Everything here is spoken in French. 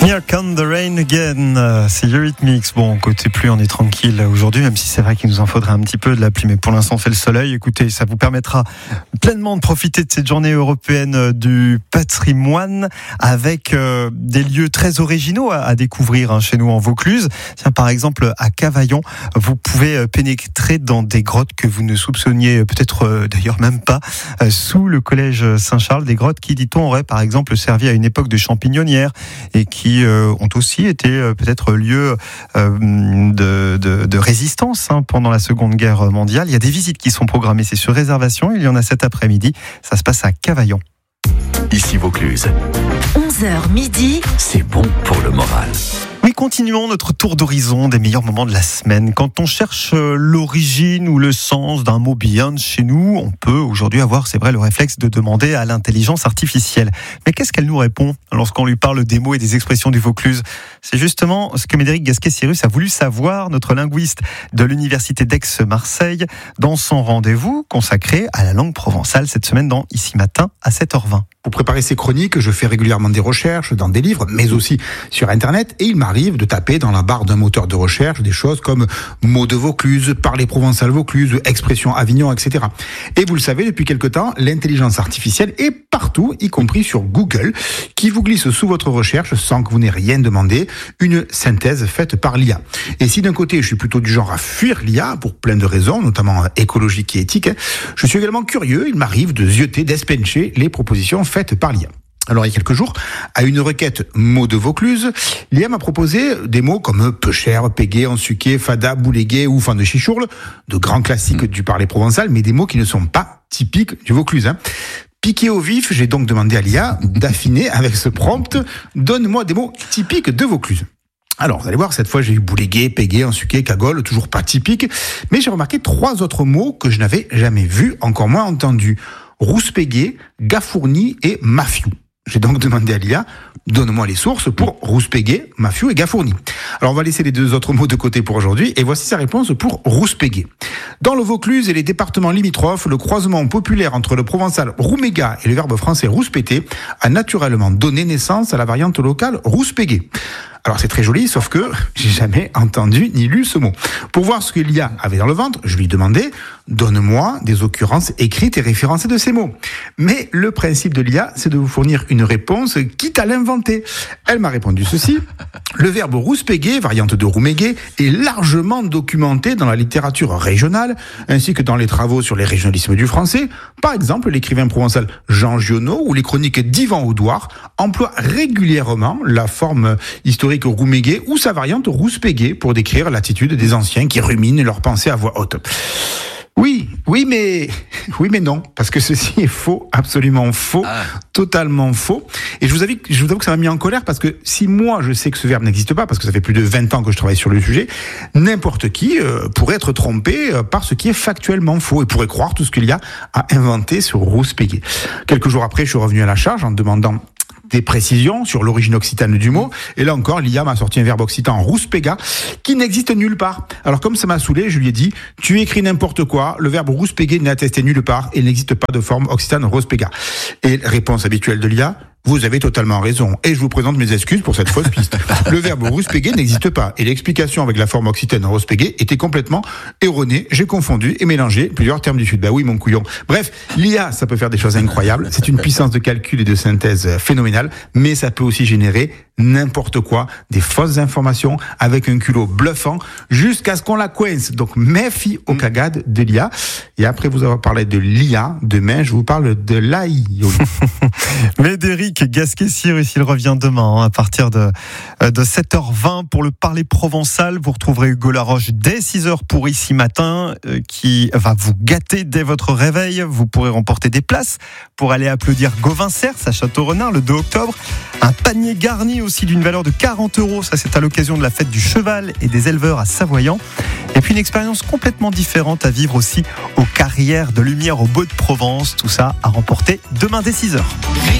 Here Come the Rain Again, c'est Eurythmics. Bon, côté pluie, on est tranquille aujourd'hui, même si c'est vrai qu'il nous en faudrait un petit peu de la pluie, mais pour l'instant, on fait le soleil. Écoutez, ça vous permettra pleinement de profiter de cette journée européenne du patrimoine avec des lieux très originaux à découvrir chez nous en Vaucluse. Tiens, par exemple, à Cavaillon, vous pouvez pénétrer dans des grottes que vous ne soupçonniez peut-être d'ailleurs même pas, sous le collège Saint-Charles, des grottes qui, dit-on, auraient par exemple servi à une époque de champignonnière et qui ont aussi été peut-être lieu de résistance pendant la Seconde Guerre mondiale. Il y a des visites qui sont programmées, c'est sur réservation, il y en a cet après-midi, ça se passe à Cavaillon. Ici Vaucluse. 11h midi, C'est bon pour le moral. Oui, continuons notre tour d'horizon des meilleurs moments de la semaine. Quand on cherche l'origine ou le sens d'un mot bien de chez nous, on peut aujourd'hui avoir, c'est vrai, le réflexe de demander à l'intelligence artificielle. Mais qu'est-ce qu'elle nous répond lorsqu'on lui parle des mots et des expressions du Vaucluse ? C'est justement ce que Médéric Gasquet-Cyrus a voulu savoir, notre linguiste de l'Université d'Aix-Marseille, dans son rendez-vous consacré à la langue provençale cette semaine dans Ici Matin à 7h20. Pour préparer ces chroniques, je fais régulièrement des recherches dans des livres, mais aussi sur Internet, et il m'arrive de taper dans la barre d'un moteur de recherche des choses comme mots de Vaucluse, parler provençal Vaucluse, expression Avignon, etc. Et vous le savez, depuis quelque temps, l'intelligence artificielle est partout, y compris sur Google, qui vous glisse sous votre recherche, sans que vous n'ayez rien demandé, une synthèse faite par l'IA. Et si d'un côté, je suis plutôt du genre à fuir l'IA, pour plein de raisons, notamment écologiques et éthiques, je suis également curieux, il m'arrive de zioter, d'espencher les propositions faites par l'IA. Alors, il y a quelques jours, à une requête mots de Vaucluse, l'IA m'a proposé des mots comme peu cher, pégué, ensuqué, fada, boulégué ou fan de chichourle, de grands classiques du parler provençal, mais des mots qui ne sont pas typiques du Vaucluse. Piqué au vif, j'ai donc demandé à l'IA d'affiner avec ce prompt, donne-moi des mots typiques de Vaucluse. Alors, vous allez voir, cette fois, j'ai eu boulégué, pégué, ensuqué, cagole, toujours pas typique, mais j'ai remarqué 3 autres mots que je n'avais jamais vus, encore moins entendus. Rouspégué, gafourni et mafiou. J'ai donc demandé à l'IA, donne-moi les sources pour rouspégué, mafiou et gafourni. Alors on va laisser les 2 autres mots de côté pour aujourd'hui, et voici sa réponse pour rouspégué. Dans le Vaucluse et les départements limitrophes, le croisement populaire entre le provençal rouméga et le verbe français rouspéter a naturellement donné naissance à la variante locale rouspégué. Alors c'est très joli, sauf que j'ai jamais entendu ni lu ce mot. Pour voir ce que l'IA avait dans le ventre, je lui demandais « Donne-moi des occurrences écrites et référencées de ces mots ». Mais le principe de l'IA, c'est de vous fournir une réponse, quitte à l'inventer. Elle m'a répondu ceci. Le verbe rouspéguer, variante de rouméguer, est largement documenté dans la littérature régionale, ainsi que dans les travaux sur les régionalismes du français. Par exemple, l'écrivain provençal Jean Giono ou les chroniques d'Yvan Audouard emploient régulièrement la forme historique roumégué ou sa variante rouspégué pour décrire l'attitude des anciens qui ruminent leurs pensées à voix haute. Oui, mais non, parce que ceci est faux, absolument faux, totalement faux. Et je vous avoue que ça m'a mis en colère, parce que si moi je sais que ce verbe n'existe pas, parce que ça fait plus de 20 ans que je travaille sur le sujet, n'importe qui pourrait être trompé par ce qui est factuellement faux et pourrait croire tout ce qu'il y a à inventer sur rouspégué. Quelques jours après, je suis revenu à la charge en demandant des précisions sur l'origine occitane du mot, et là encore l'IA m'a sorti un verbe occitan rouspéga qui n'existe nulle part. Alors comme ça m'a saoulé, je lui ai dit tu écris n'importe quoi, le verbe rouspéguer n'est attesté nulle part et il n'existe pas de forme occitane rouspéga. Et réponse habituelle de l'IA, vous avez totalement raison, et je vous présente mes excuses pour cette fausse piste. Le verbe rouspéguer n'existe pas, et l'explication avec la forme occitane rouspéguer était complètement erronée. J'ai confondu et mélangé plusieurs termes du Sud. Bah oui, mon couillon. Bref, l'IA, ça peut faire des choses incroyables, c'est une puissance de calcul et de synthèse phénoménale, mais ça peut aussi générer n'importe quoi, des fausses informations avec un culot bluffant, jusqu'à ce qu'on la coince. Donc méfie aux cagades de l'IA. Et après vous avoir parlé de l'IA, demain je vous parle de l'AI. Médéric Gasquet-Cyrus, il revient demain à partir de 7h20 pour le parler provençal. Vous retrouverez Hugo Laroche dès 6h pour Ici Matin, qui va vous gâter dès votre réveil. Vous pourrez remporter des places pour aller applaudir Gauvin Cers à Château-Renard le 2 octobre. Un panier garni aussi d'une valeur de 40 €. Ça, c'est à l'occasion de la fête du cheval et des éleveurs à Savoyant. Et puis une expérience complètement différente à vivre aussi aux Carrières de Lumière au Beau de Provence. Tout ça à remporter demain dès 6h.